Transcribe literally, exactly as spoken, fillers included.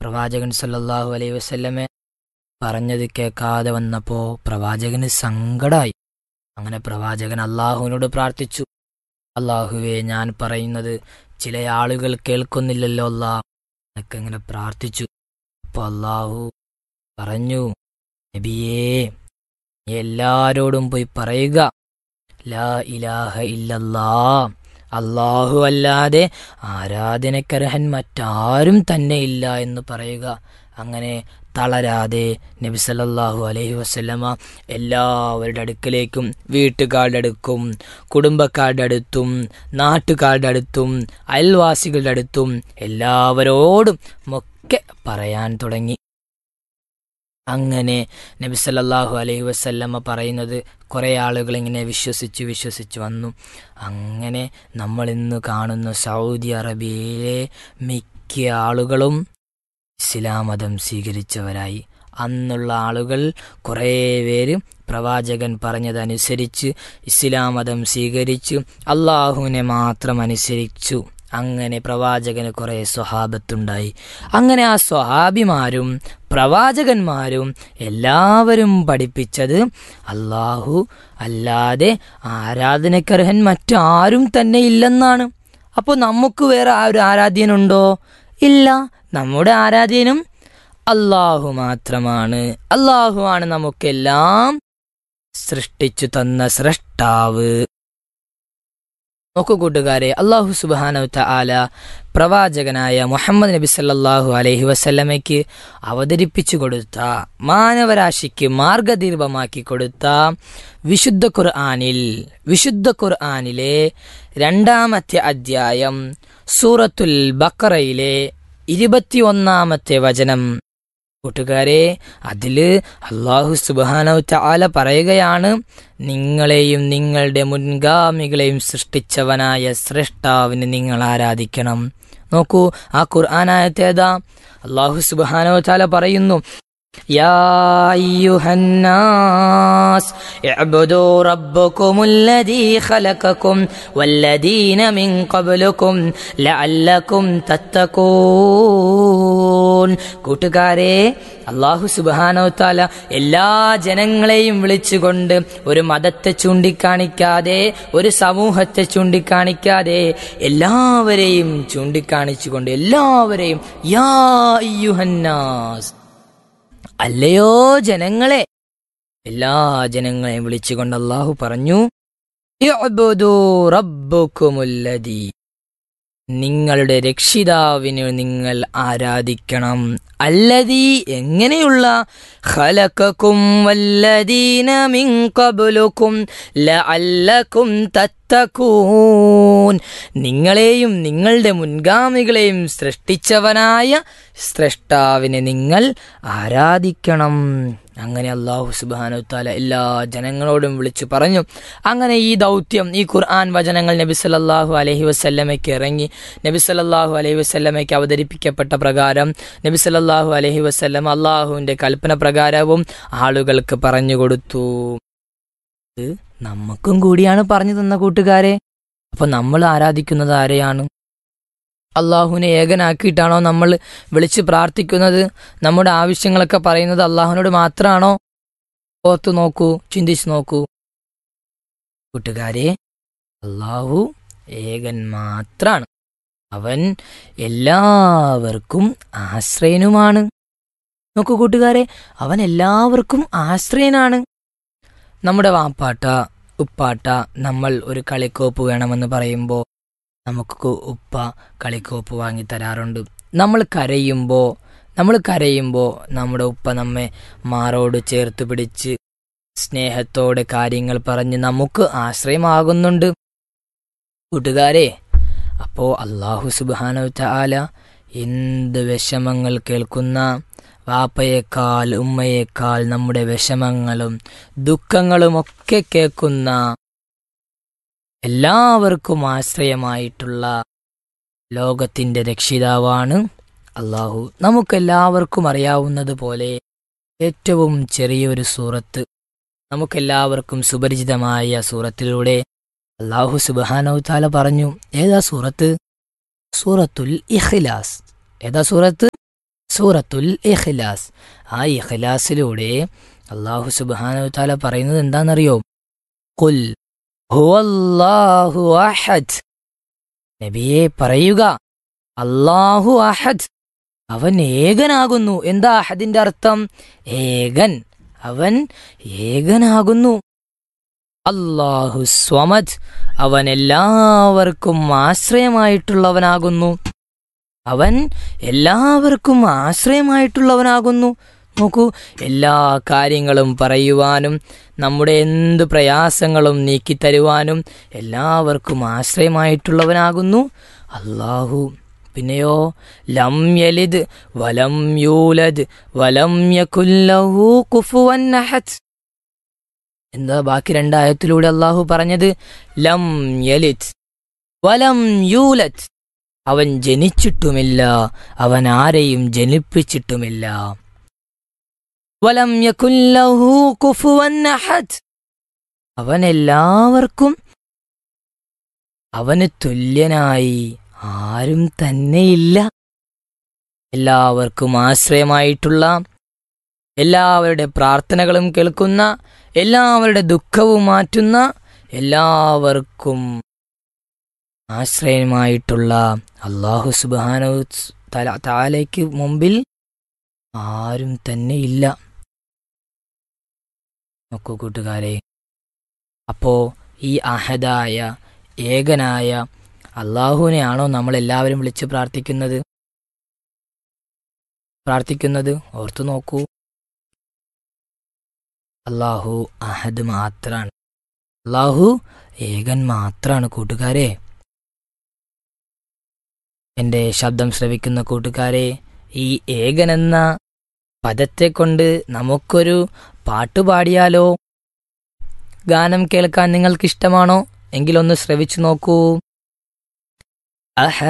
പ്രവാചകൻ സല്ലല്ലാഹു അലൈഹി വസല്ലമെ പറഞ്ഞത് കേൾക്കാതെ വന്നപ്പോൾ പ്രവാചകന് സങ്കടമായി. അങ്ങനെ പ്രവാചകൻ അള്ളാഹുവിനോട് പ്രാർത്ഥിച്ചു, അള്ളാഹുവേ, ഞാൻ പറയുന്നത് ചില ആളുകൾ കേൾക്കുന്നില്ലല്ലോ അല്ലാ, എന്നൊക്കെ ഇങ്ങനെ പ്രാർത്ഥിച്ചു. അപ്പോൾ അള്ളാഹു പറഞ്ഞു, നബിയേ, നീ എല്ലാരോടും പോയി പറയുക, ലാ ഇലാഹ ഇല്ലല്ലാ, അല്ലാഹു അല്ലാതെ ആരാധനക്കർഹൻ മറ്റാരും തന്നെ ഇല്ല എന്ന് പറയുക. അങ്ങനെ തളരാതെ നബി സല്ലല്ലാഹു അലൈഹി വസല്ലമ എല്ലാവരുടെ അടുക്കലേക്കും, വീട്ടുകാരുടെ അടുക്കും, കുടുംബക്കാരുടെ അടുത്തും, നാട്ടുകാരുടെ അടുത്തും, അയൽവാസികളുടെ അടുത്തും എല്ലാവരോടും ഒക്കെ പറയാൻ തുടങ്ങി. അങ്ങനെ നബി സല്ലല്ലാഹു അലൈഹി വസല്ലമ പറയുന്നത് കുറേ ആളുകൾ ഇങ്ങനെ വിശ്വസിച്ച് വിശ്വസിച്ച് വന്നു. അങ്ങനെ നമ്മൾ ഇന്ന് കാണുന്ന സൗദി അറേബ്യയിലെ മിക്ക ആളുകളും ഇസ്ലാം മതം സ്വീകരിച്ചവരായി. അന്നുള്ള ആളുകൾ കുറേ പേര് പ്രവാചകൻ പറഞ്ഞതനുസരിച്ച് ഇസ്ലാം മതം സ്വീകരിച്ച് അള്ളാഹുവിനെ മാത്രം അനുസരിച്ചു. അങ്ങനെ പ്രവാചകന് കുറേ സ്വഹാബത്തുണ്ടായി. അങ്ങനെ ആ സ്വഹാബിമാരും പ്രവാചകന്മാരും എല്ലാവരും പഠിപ്പിച്ചത് അള്ളാഹു അല്ലാതെ ആരാധനക്കർഹൻ മറ്റാരും തന്നെ ഇല്ലെന്നാണ്. അപ്പോൾ നമുക്ക് വേറെ ആ ഒരു ആരാധ്യനുണ്ടോ? ഇല്ല. നമ്മുടെ ആരാധ്യനും അള്ളാഹു മാത്രമാണ്. അള്ളാഹുവാണ് നമുക്കെല്ലാം സൃഷ്ടിച്ചു തന്ന സ്രഷ്ടാവ്. നോക്കൂ കൂട്ടുകാരെ, അള്ളാഹു സുബ്ഹാനഹു തആല പ്രവാചകനായ മുഹമ്മദ് നബി സല്ലല്ലാഹു അലൈഹി വസല്ലമയ്ക്ക് അവതരിപ്പിച്ചു കൊടുത്ത, മാനവരാശിക്ക് മാർഗദീപമാക്കി കൊടുത്ത വിശുദ്ധ ഖുർആനിൽ വിശുദ്ധ ഖുർആനിലെ രണ്ടാമത്തെ അധ്യായം സൂറത്തുൽ ബഖറയിലെ ഇരുപത്തി ഒന്നാമത്തെ വചനം. കൂട്ടുകാരെ, അതില് അല്ലാഹു സുബ്ഹാനഹു തആല പറയുകയാണ്, നിങ്ങളെയും നിങ്ങളുടെ മുൻഗാമികളെയും സൃഷ്ടിച്ചവനായ സ്രഷ്ടാവിനെ നിങ്ങൾ ആരാധിക്കണം. നോക്കൂ, ആ ഖുർആനായത്തേതാ? അല്ലാഹു സുബ്ഹാനഹു തആല പറയുന്നു, യാ അയ്യുഹന്നാസ് ഇഅ്ബുദൂ റബ്ബക്കുമുല്ലദീ ഖലഖക്കും വല്ലദീന മിൻ ഖബ്ലുക്കും ലഅല്ലക്കും തത്തഖൂൻ. കൂട്ടുകാരെ, അല്ലാഹു സുബ്ഹാനഹു തആല എല്ലാ ജനങ്ങളെയും വിളിച്ചുകൊണ്ട് ഒരു മതത്തെ ചൂണ്ടിക്കാണിക്കാതെ, ഒരു സമൂഹത്തെ ചൂണ്ടിക്കാണിക്കാതെ, എല്ലാവരെയും ചൂണ്ടിക്കാണിച്ചുകൊണ്ട് എല്ലാവരെയും യാ അയ്യുഹന്നാസ്, അല്ലയോ ജനങ്ങളെ, എല്ലാ ജനങ്ങളെയും വിളിച്ചുകൊണ്ട് അല്ലാഹു പറഞ്ഞു, ഇഅ്ബുദൂ റബ്ബക്കുമുല്ലദീ, നിങ്ങളുടെ രക്ഷിതാവിനെ നിങ്ങൾ ആരാധിക്കണം. അല്ലദീ, എങ്ങനെയുള്ള, ഖലഖക്കും വല്ലദീന മിൻ ഖബ്ലുക്കും ലഅല്ലക്കും തത്തഖൂൻ, നിങ്ങളെയും നിങ്ങളുടെ മുൻഗാമികളെയും സൃഷ്ടിച്ചവനായ സ്രഷ്ടാവിനെ നിങ്ങൾ ആരാധിക്കണം. അങ്ങനെ അല്ലാഹു സുബ്ഹാനഹു തആല എല്ലാ ജനങ്ങളോടും വിളിച്ചു പറഞ്ഞു. അങ്ങനെ ഈ ദൗത്യം, ഈ ഖുർആൻ വചനങ്ങൾ നബി സല്ലല്ലാഹു അലൈഹി വസല്ലമയ്ക്ക് ഇറങ്ങി, നബി സല്ലല്ലാഹു അലൈഹി വസല്ലമയ്ക്ക് അവതരിപ്പിക്കപ്പെട്ട പ്രകാരം നബി സല്ലല്ലാഹു അലൈഹി വസല്ലം അല്ലാഹുവിന്റെ കൽപ്പന പ്രകാരവും ആളുകൾക്ക് പറഞ്ഞു കൊടുത്തു. ഇത് നമുക്കും കൂടിയാണ് പറഞ്ഞു തന്ന കൂട്ടുകാരെ. അപ്പൊ നമ്മൾ ആരാധിക്കുന്നത് ആരെയാണ്? അള്ളാഹുവിനെ ഏകനാക്കിയിട്ടാണോ നമ്മൾ വിളിച്ച് പ്രാർത്ഥിക്കുന്നത്? നമ്മുടെ ആവശ്യങ്ങളൊക്കെ പറയുന്നത് അള്ളാഹുവിനോട് മാത്രമാണോ? ഓർത്തു നോക്കൂ, ചിന്തിച്ചു നോക്കൂ കൂട്ടുകാരെ. അള്ളാഹു ഏകൻ മാത്രാണ്. അവൻ എല്ലാവർക്കും ആശ്രയനുമാണ്. നോക്കൂ കൂട്ടുകാരെ, അവൻ എല്ലാവർക്കും ആശ്രയനാണ്. നമ്മുടെ വാപ്പാട്ട, ഉപ്പാട്ട നമ്മൾ ഒരു കളിക്കോപ്പ് വേണമെന്ന് പറയുമ്പോൾ നമുക്ക് ഉപ്പ കളിക്കോപ്പ് വാങ്ങി തരാറുണ്ട്. നമ്മൾ കരയുമ്പോൾ നമ്മൾ കരയുമ്പോൾ നമ്മുടെ ഉപ്പ നമ്മെ മാറോട് ചേർത്ത് പിടിച്ച് സ്നേഹത്തോടെ കാര്യങ്ങൾ പറഞ്ഞ് നമുക്ക് ആശ്രയമാകുന്നുണ്ട് കൂട്ടുകാരെ. അപ്പോൾ അല്ലാഹു സുബ്ഹാനഹു തആല എന്ത് വിഷമങ്ങൾ കേൾക്കുന്ന വാപ്പയേക്കാൾ ഉമ്മയേക്കാൾ നമ്മുടെ വിഷമങ്ങളും ദുഃഖങ്ങളും ഒക്കെ കേൾക്കുന്ന, എല്ലാവർക്കും ആശ്രയമായിട്ടുള്ള ലോകത്തിൻ്റെ രക്ഷിതാവാണ് അല്ലാഹു. നമുക്കെല്ലാവർക്കും അറിയാവുന്നത് പോലെ ഏറ്റവും ചെറിയൊരു സൂറത്ത്, നമുക്കെല്ലാവർക്കും സുപരിചിതമായ സൂറത്തിലൂടെ അല്ലാഹു സുബ്ഹാനഹു തആല പറഞ്ഞു. ഏതാ സൂറത്ത്? സൂറത്തുൽ ഇഖ്ലാസ്. ഏതാ സൂറത്ത്? സൂറത്തുൽ ഇഖ്ലാസ്. ആ ഇഖ്ലാസിലൂടെ അല്ലാഹു സുബ്ഹാനഹു വ തആല പറയുന്നത് എന്താണെന്നറിയോ? ഖുൽ ഹുവല്ലാഹു അഹദ്. നബിയെ പറയുക, അല്ലാഹു അഹദ്, അവൻ ഏകനാകുന്നു. എന്താ അഹദിന്റെ അർത്ഥം? ഏകൻ, അവൻ ഏകനാകുന്നു. അല്ലാഹു സ്വമദ്, അവൻ എല്ലാവർക്കും ആശ്രയമായിട്ടുള്ളവനാകുന്നു. അവൻ എല്ലാവർക്കും ആശ്രയമായിട്ടുള്ളവനാകുന്നു. നോക്കൂ, എല്ലാ കാര്യങ്ങളും പറയുവാനും നമ്മുടെ എന്ത് പ്രയാസങ്ങളും നീക്കിത്തരുവാനും എല്ലാവർക്കും ആശ്രയമായിട്ടുള്ളവനാകുന്നു അല്ലാഹു. പിന്നെയോ ലം യലിദ് വലം യൂലദ് വലം യകുൽ ലഹു കുഫുവൻ അഹദ്. എന്താ ബാക്കി രണ്ടായത്തിലൂടെ അല്ലാഹു പറഞ്ഞത്? ലം യലിദ് വലം യൂലദ്, അവൻ ജനിച്ചിട്ടുമില്ല, അവൻ ആരെയും ജനിപ്പിച്ചിട്ടുമില്ല. വലം യകുൽ ലഹു കുഫുവൻ അഹദ്, അവൻ എല്ലാവർക്കും അവന് തുല്യനായി ആരും തന്നെയില്ല. എല്ലാവർക്കും ആശ്രയമായിട്ടുള്ള, എല്ലാവരുടെ പ്രാർത്ഥനകളും കേൾക്കുന്ന, എല്ലാവരുടെ ദുഃഖവും മാറ്റുന്ന, എല്ലാവർക്കും ആശ്രയമായിട്ടുള്ള അല്ലാഹു സുബ്ഹാനഹു തആലയ്ക്ക് മുമ്പിൽ ആരും തന്നെ ഇല്ല. നോക്കൂ കൂട്ടുകാരെ, അപ്പോ ഈ അഹദായ ഏകനായ അല്ലാഹുവിനെയാണോ നമ്മൾ എല്ലാവരും വിളിച്ച് പ്രാർത്ഥിക്കുന്നത് പ്രാർത്ഥിക്കുന്നത് ഓർത്തു നോക്കൂ. അല്ലാഹു അഹദ് മാത്രാണ്, അല്ലാഹു ഏകൻ മാത്രാണ് കൂട്ടുകാരെ. എൻ്റെ ശബ്ദം ശ്രവിക്കുന്ന കൂട്ടുകാരെ, ഈ ഏകൻ എന്ന പദത്തെ കൊണ്ട് നമുക്കൊരു പാട്ടുപാടിയാലോ? ഗാനം കേൾക്കാൻ നിങ്ങൾക്കിഷ്ടമാണോ? എങ്കിലൊന്ന് ശ്രവിച്ചു നോക്കൂ. അഹ